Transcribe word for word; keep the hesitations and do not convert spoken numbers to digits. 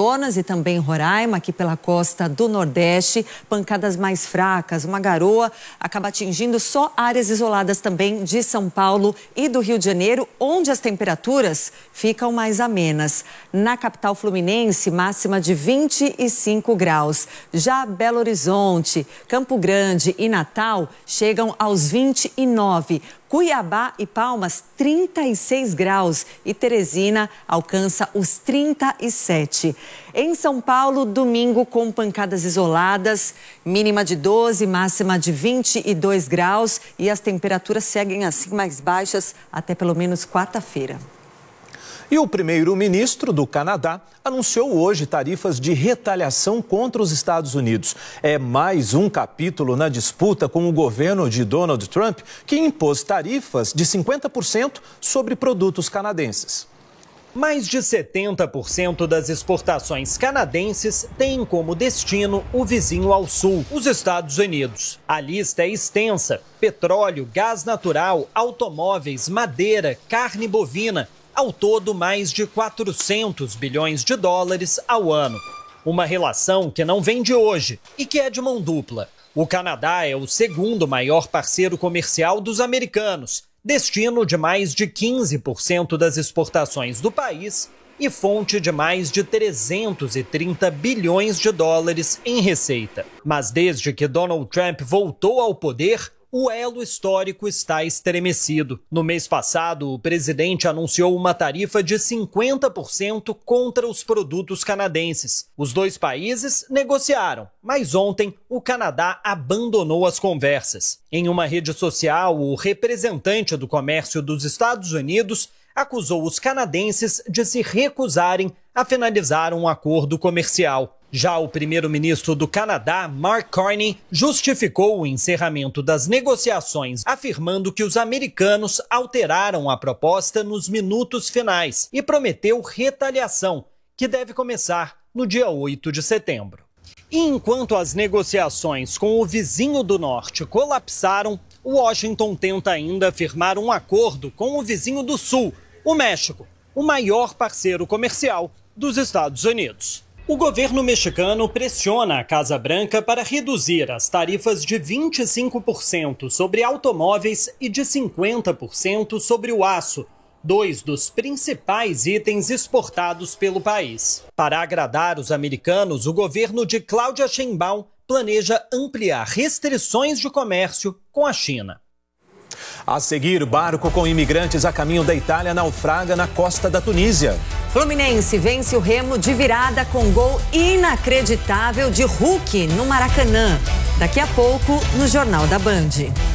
Amazonas e também Roraima, aqui pela costa do Nordeste. Pancadas mais fracas, uma garoa acaba atingindo só áreas isoladas também de São Paulo e do Rio de Janeiro, onde as temperaturas ficam mais amenas. Na capital fluminense, máxima de vinte e cinco graus. Já Belo Horizonte, Campo Grande e Natal chegam aos vinte e nove. Cuiabá e Palmas, trinta e seis graus. E Teresina alcança os trinta e sete. Em São Paulo, domingo com pancadas isoladas, mínima de doze, máxima de vinte e dois graus. E as temperaturas seguem assim mais baixas até pelo menos quarta-feira. E o primeiro-ministro do Canadá anunciou hoje tarifas de retaliação contra os Estados Unidos. É mais um capítulo na disputa com o governo de Donald Trump, que impôs tarifas de cinquenta por cento sobre produtos canadenses. Mais de setenta por cento das exportações canadenses têm como destino o vizinho ao sul, os Estados Unidos. A lista é extensa: petróleo, gás natural, automóveis, madeira, carne bovina. Ao todo, mais de quatrocentos bilhões de dólares ao ano. Uma relação que não vem de hoje e que é de mão dupla. O Canadá é o segundo maior parceiro comercial dos americanos, destino de mais de quinze por cento das exportações do país e fonte de mais de trezentos e trinta bilhões de dólares em receita. Mas desde que Donald Trump voltou ao poder, o elo histórico está estremecido. No mês passado, o presidente anunciou uma tarifa de cinquenta por cento contra os produtos canadenses. Os dois países negociaram, mas ontem o Canadá abandonou as conversas. Em uma rede social, o representante do comércio dos Estados Unidos acusou os canadenses de se recusarem a finalizar um acordo comercial. Já o primeiro-ministro do Canadá, Mark Carney, justificou o encerramento das negociações, afirmando que os americanos alteraram a proposta nos minutos finais e prometeu retaliação, que deve começar no dia oito de setembro. E enquanto as negociações com o vizinho do norte colapsaram, Washington tenta ainda firmar um acordo com o vizinho do sul, o México, o maior parceiro comercial dos Estados Unidos. O governo mexicano pressiona a Casa Branca para reduzir as tarifas de vinte e cinco por cento sobre automóveis e de cinquenta por cento sobre o aço, dois dos principais itens exportados pelo país. Para agradar os americanos, o governo de Claudia Sheinbaum planeja ampliar restrições de comércio com a China. A seguir, barco com imigrantes a caminho da Itália naufraga na costa da Tunísia. Fluminense vence o Remo de virada com gol inacreditável de Hulk no Maracanã. Daqui a pouco, no Jornal da Band.